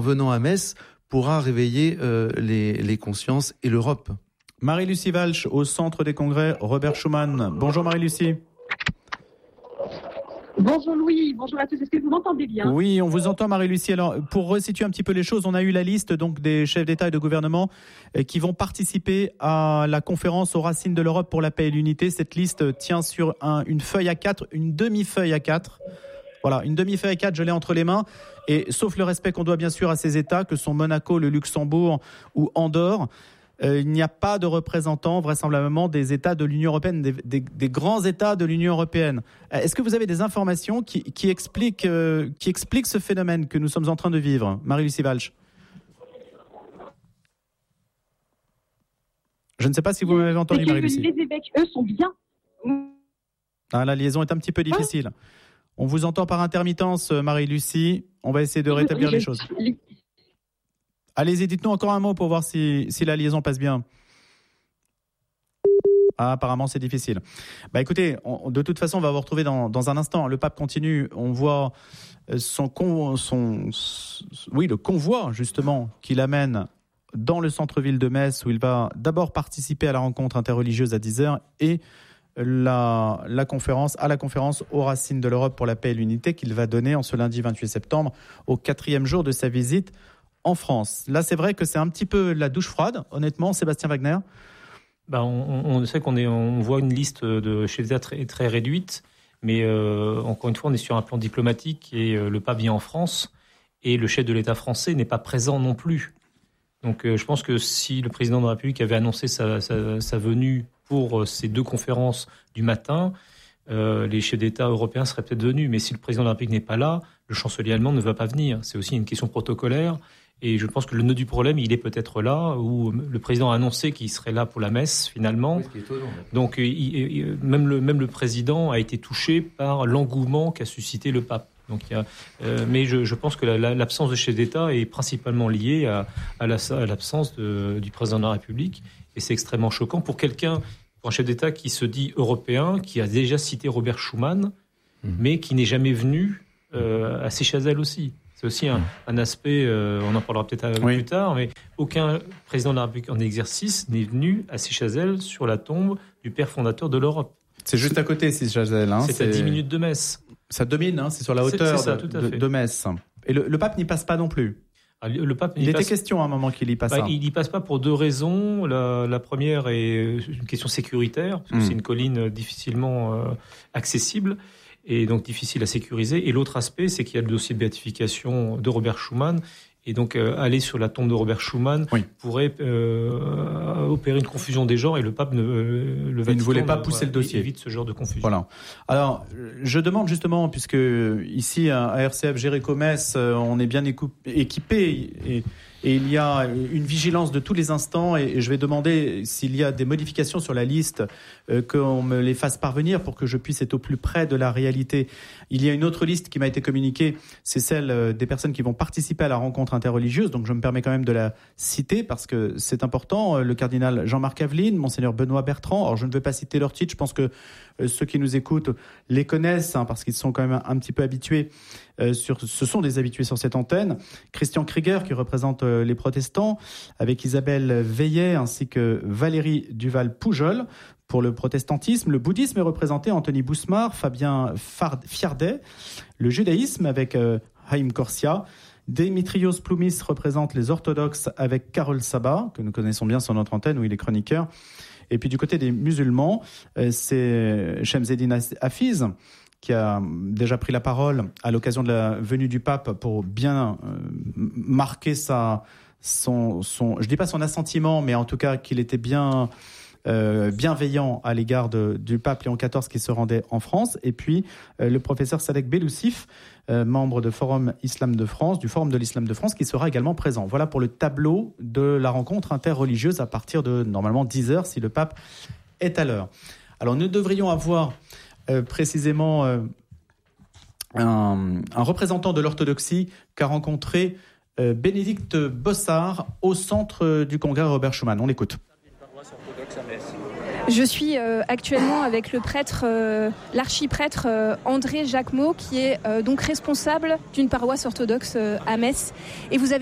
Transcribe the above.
venant à Metz, pourra réveiller les consciences et l'Europe. Marie-Lucie Walsh, au centre des congrès Robert Schuman. Bonjour Marie-Lucie. Bonjour Louis, bonjour à tous. Est-ce que vous m'entendez bien ? Oui, on vous entend Marie-Lucie. Alors, pour resituer un petit peu les choses, on a eu la liste donc des chefs d'État et de gouvernement qui vont participer à la conférence aux racines de l'Europe pour la paix et l'unité. Cette liste tient sur une feuille A4, une demi-feuille A4. Voilà, une demi-feuille A4, je l'ai entre les mains. Et sauf le respect qu'on doit bien sûr à ces États que sont Monaco, le Luxembourg ou Andorre, il n'y a pas de représentants vraisemblablement des États de l'Union européenne, des grands États de l'Union européenne. Est-ce que vous avez des informations qui expliquent ce phénomène que nous sommes en train de vivre, Marie-Lucie Walsh ? Je ne sais pas si vous m'avez entendu, Marie-Lucie. Les évêques, eux, sont bien... La liaison est un petit peu difficile. On vous entend par intermittence, Marie-Lucie. On va essayer de rétablir les choses. Allez-y, dites-nous encore un mot pour voir si la liaison passe bien. Ah, apparemment, c'est difficile. Écoutez, de toute façon, on va vous retrouver dans un instant. Le pape continue. On voit le convoi, justement, qu'il amène dans le centre-ville de Metz, où il va d'abord participer à la rencontre interreligieuse à 10h et la conférence aux racines de l'Europe pour la paix et l'unité qu'il va donner en ce lundi 28 septembre, au 4e jour de sa visite en France. Là, c'est vrai que c'est un petit peu la douche froide, honnêtement, Sébastien Wagner. On sait on voit une liste de chefs d'État très, très réduite, mais encore une fois, on est sur un plan diplomatique et le pape vient en France et le chef de l'État français n'est pas présent non plus. Donc, je pense que si le président de la République avait annoncé sa venue pour ces deux conférences du matin, les chefs d'État européens seraient peut-être venus. Mais si le président de la République n'est pas là, le chancelier allemand ne va pas venir. C'est aussi une question protocolaire. Et je pense que le nœud du problème, il est peut-être là, où le président a annoncé qu'il serait là pour la messe, finalement. Oui, ce qui est étonnant. Donc, même le président a été touché par l'engouement qu'a suscité le pape. Donc, mais je pense que l'absence de chef d'État est principalement liée à l'absence du président de la République. Et c'est extrêmement choquant pour un chef d'État qui se dit européen, qui a déjà cité Robert Schuman, mais qui n'est jamais venu à Seychelles aussi. C'est aussi un aspect, on en parlera peut-être plus tard, mais aucun président de la République en exercice n'est venu à Seychelles sur la tombe du père fondateur de l'Europe. C'est juste à côté, Seychelles. C'est à 10 minutes de Metz. Ça domine, c'est sur la hauteur de Metz. Et le pape n'y passe pas non plus. Le pape il était question à un moment qu'il y passe. Il n'y passe pas pour deux raisons. La première est une question sécuritaire, parce que c'est une colline difficilement accessible et donc difficile à sécuriser. Et l'autre aspect, c'est qu'il y a le dossier de béatification de Robert Schuman. Et donc, aller sur la tombe de Robert Schuman pourrait opérer une confusion des genres, et le pape ne voulait pas pousser le dossier. Évite ce genre de confusion. Voilà. Alors, je demande justement, puisque ici à RCF Jéricho-Metz, on est bien équipé et il y a une vigilance de tous les instants, et je vais demander s'il y a des modifications sur la liste, qu'on me les fasse parvenir pour que je puisse être au plus près de la réalité. Il y a une autre liste qui m'a été communiquée, c'est celle des personnes qui vont participer à la rencontre interreligieuse, donc je me permets quand même de la citer parce que c'est important. Le cardinal Jean-Marc Aveline, monseigneur Benoît Bertrand, alors je ne vais pas citer leur titre, je pense que ceux qui nous écoutent les connaissent, parce qu'ils sont quand même un petit peu habitués, ce sont des habitués sur cette antenne. Christian Krieger qui représente les protestants, avec Isabelle Veillet ainsi que Valérie Duval-Poujol pour le protestantisme. Le bouddhisme est représenté Anthony Bousmar, Fabien Fiardet. Le judaïsme avec Haïm Corsia. Démétrios Ploumis représente les orthodoxes avec Carole Sabat, que nous connaissons bien sur notre antenne où il est chroniqueur. Et puis du côté des musulmans, c'est Shemseddine Hafiz, qui a déjà pris la parole à l'occasion de la venue du pape pour bien marquer je dis pas son assentiment, mais en tout cas qu'il était bien bienveillant à l'égard du pape Léon XIV qui se rendait en France. Et puis le professeur Sadek Beloussif, membre du Forum de l'Islam de France, qui sera également présent. Voilà pour le tableau de la rencontre interreligieuse à partir de normalement 10h si le pape est à l'heure. Alors nous devrions avoir précisément un représentant de l'orthodoxie qu'a rencontré Bénédicte Bossard au centre du congrès Robert Schuman. On l'écoute. Je suis actuellement avec le prêtre, l'archiprêtre André Jacquemot, qui est donc responsable d'une paroisse orthodoxe à Metz. Et vous avez